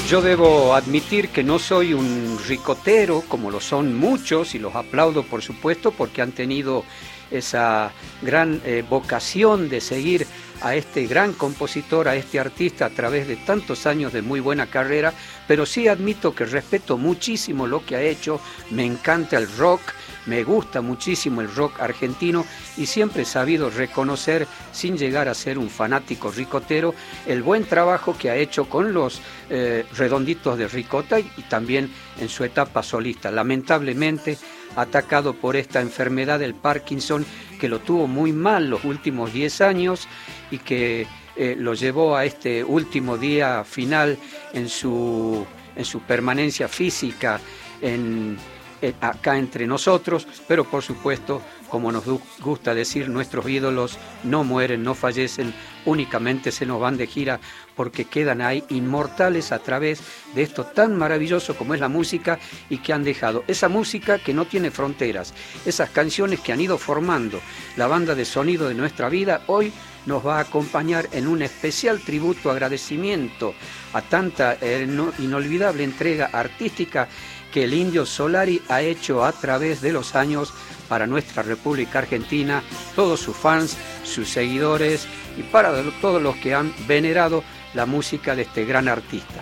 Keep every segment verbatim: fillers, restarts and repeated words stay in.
Yo debo admitir que no soy un ricotero, como lo son muchos, y los aplaudo por supuesto porque han tenido esa gran eh, vocación de seguir a este gran compositor, a este artista a través de tantos años de muy buena carrera, pero sí admito que respeto muchísimo lo que ha hecho, me encanta el rock, me gusta muchísimo el rock argentino y siempre he sabido reconocer, sin llegar a ser un fanático ricotero, el buen trabajo que ha hecho con los eh, Redonditos de Ricota y, y también en su etapa solista. Lamentablemente, atacado por esta enfermedad del Parkinson, que lo tuvo muy mal los últimos diez años y que eh, lo llevó a este último día final en su, en su permanencia física en... acá entre nosotros, pero por supuesto, como nos gusta decir, nuestros ídolos no mueren, no fallecen, únicamente se nos van de gira porque quedan ahí inmortales a través de esto tan maravilloso como es la música y que han dejado esa música que no tiene fronteras, esas canciones que han ido formando la banda de sonido de nuestra vida. Hoy nos va a acompañar en un especial tributo, agradecimiento a tanta eh, no, inolvidable entrega artística que el Indio Solari ha hecho a través de los años para nuestra República Argentina, todos sus fans, sus seguidores y para todos los que han venerado la música de este gran artista.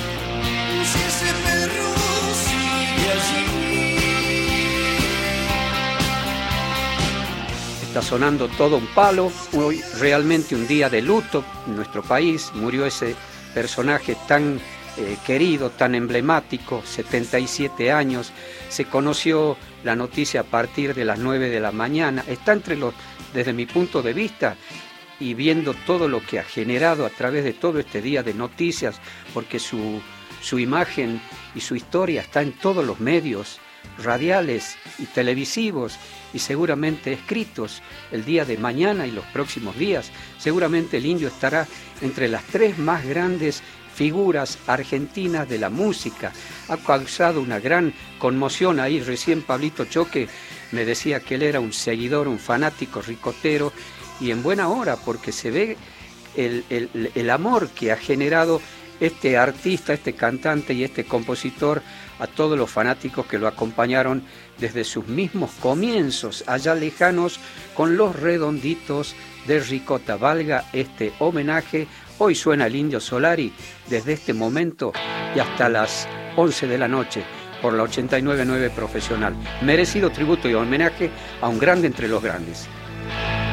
Está sonando todo un palo, hoy realmente un día de luto en nuestro país, murió ese personaje tan eh, querido, tan emblemático, setenta y siete años, se conoció la noticia a partir de las nueve de la mañana, está entre los, desde mi punto de vista, y viendo todo lo que ha generado a través de todo este día de noticias, porque su, su imagen y su historia está en todos los medios radiales y televisivos y seguramente escritos el día de mañana y los próximos días. Seguramente el Indio estará entre las tres más grandes figuras argentinas de la música. Ha causado una gran conmoción ahí. Recién Pablito Choque me decía que él era un seguidor, un fanático ricotero, y en buena hora, porque se ve el, el, el amor que ha generado este artista, este cantante y este compositor a todos los fanáticos que lo acompañaron desde sus mismos comienzos, allá lejanos, con los Redonditos de Ricota. Valga este homenaje. Hoy suena el Indio Solari desde este momento y hasta las once de la noche por la ochenta y nueve punto nueve Profesional. Merecido tributo y homenaje a un grande entre los grandes.